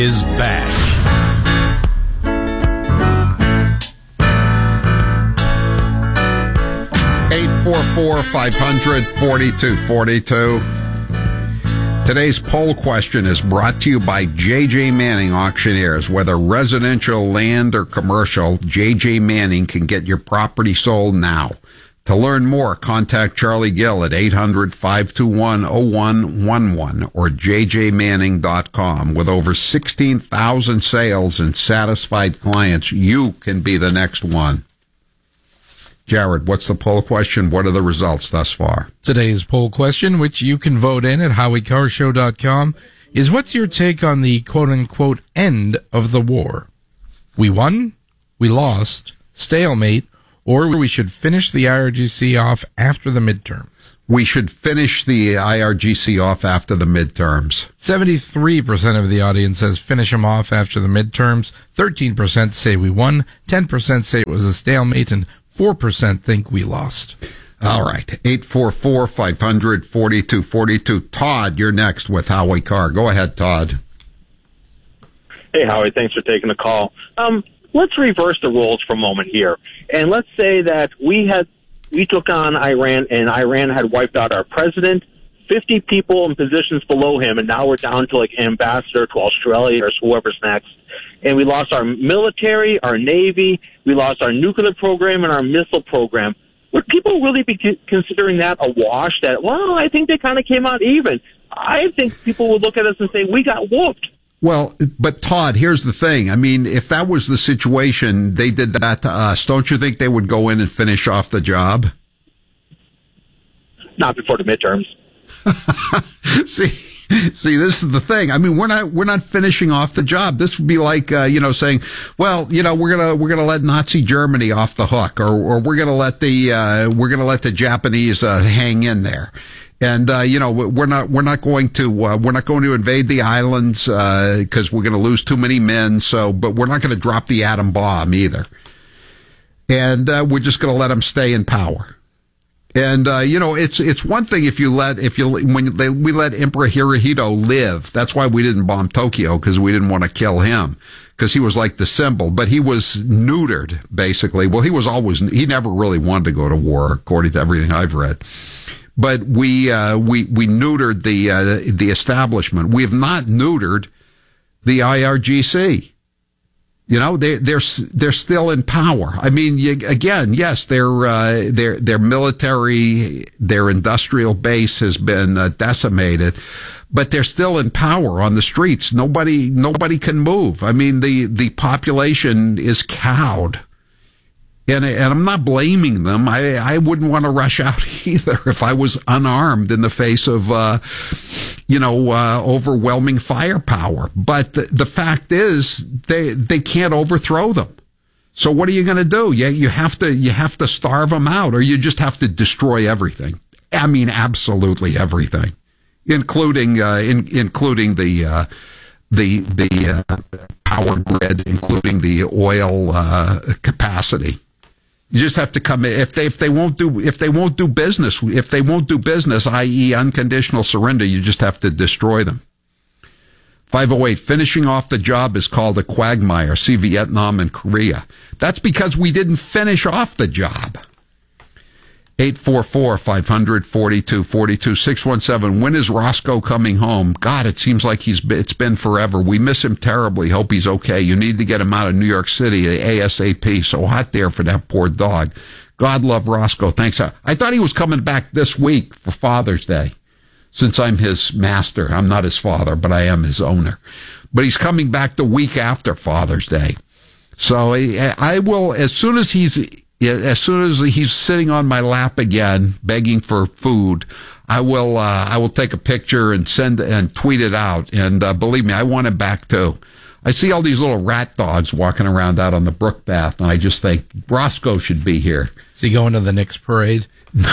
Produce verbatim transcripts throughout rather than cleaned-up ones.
is back. eight four four, five hundred, forty-two forty-two. Today's poll question is brought to you by J J Manning Auctioneers. Whether residential, land, or commercial, J J Manning can get your property sold now. To learn more, contact Charlie Gill at eight hundred, five two one, oh one one one or j j manning dot com. With over sixteen thousand sales and satisfied clients, you can be the next one. Jared, what's the poll question? What are the results thus far? Today's poll question, which you can vote in at howie car show dot com, is what's your take on the quote-unquote end of the war? We won, we lost, stalemate, or we should finish the I R G C off after the midterms? We should finish the I R G C off after the midterms. seventy-three percent of the audience says finish them off after the midterms. thirteen percent say we won. ten percent say it was a stalemate. And four percent think we lost. All right. eight four four, five hundred, forty-two forty-two. Todd, you're next with Howie Carr. Go ahead, Todd. Hey, Howie. Thanks for taking the call. Um, let's reverse the roles for a moment here. And let's say that we had we took on Iran, and Iran had wiped out our president, fifty people in positions below him, and now we're down to like ambassador to Australia or whoever's next. And we lost our military, our Navy, we lost our nuclear program and our missile program. Would people really be considering that a wash? That, well, I think they kind of came out even. I think people would look at us and say, we got whooped. Well, but Todd, here's the thing. I mean, if that was the situation, they did that to us. Don't you think they would go in and finish off the job? Not before the midterms. See, see, this is the thing. I mean, we're not we're not finishing off the job. This would be like uh, you know saying, well, you know, we're gonna we're gonna let Nazi Germany off the hook, or or we're gonna let the uh, we're gonna let the Japanese uh, hang in there. And, uh, you know, we're not, we're not going to, uh, we're not going to invade the islands, uh, cause we're going to lose too many men. So, but we're not going to drop the atom bomb either. And, uh, we're just going to let them stay in power. And, uh, you know, it's, it's one thing if you let, if you, when they, we let Emperor Hirohito live. That's why we didn't bomb Tokyo, cause we didn't want to kill him. Cause he was like the symbol, but he was neutered, basically. Well, he was always, he never really wanted to go to war, according to everything I've read. But we uh, we we neutered the uh, the establishment. We have not neutered the I R G C. You know, they they're they're still in power. I mean, you, again, yes, their uh, their their military, their industrial base has been uh, decimated, but they're still in power on the streets. Nobody nobody can move. I mean, the the population is cowed. And, and I'm not blaming them. I, I wouldn't want to rush out either if I was unarmed in the face of, uh, you know, uh, overwhelming firepower. But the, the fact is, they they can't overthrow them. So what are you going to do? You you have to you have to starve them out, or you just have to destroy everything. I mean, absolutely everything, including uh, in, including the uh, the the uh, power grid, including the oil uh, capacity. You just have to come in. If they if they won't do if they won't do business if they won't do business, that is, unconditional surrender, you just have to destroy them. five oh eight, finishing off the job is called a quagmire. See Vietnam and Korea. That's because we didn't finish off the job. eight four four, five hundred, forty-two forty-two, six one seven. When is Roscoe coming home? God, it seems like he's been, it's been forever. We miss him terribly. Hope he's okay. You need to get him out of New York City ASAP. So hot there for that poor dog. God love Roscoe. Thanks. I thought he was coming back this week for Father's Day, since I'm his master. I'm not his father, but I am his owner. But he's coming back the week after Father's Day. So I, I will, as soon as he's As soon as he's sitting on my lap again, begging for food, I will uh, I will take a picture and send and tweet it out. And uh, believe me, I want him back too. I see all these little rat dogs walking around out on the brook path, and I just think Roscoe should be here. Is he going to the Knicks parade?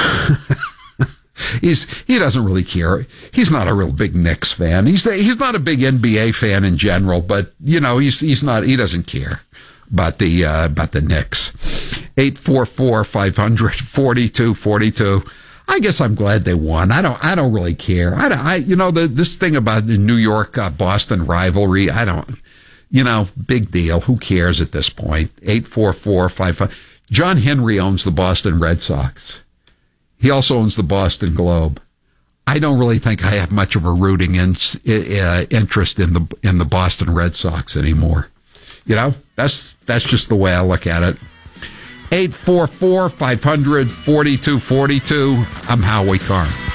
He's he doesn't really care. He's not a real big Knicks fan. He's he's not a big N B A fan in general, but you know he's he's not he doesn't care about the uh, about the Knicks. eight four four, five hundred, forty-two forty-two. I guess I'm glad they won. I don't. I don't really care. I. Don't, I you know, the, this thing about the New York uh, Boston rivalry. I don't. You know, big deal. Who cares at this point? Eight four four five five. John Henry owns the Boston Red Sox. He also owns the Boston Globe. I don't really think I have much of a rooting in, uh, interest in the in the Boston Red Sox anymore. You know, that's that's just the way I look at it. eight four four, five hundred, forty-two forty-two. I'm Howie Carr.